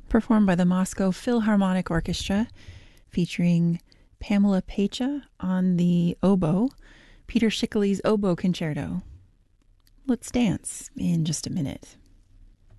performed by the Moscow Philharmonic Orchestra, featuring Pamela Pecha on the oboe, Peter Schickele's oboe concerto. Let's dance in just a minute.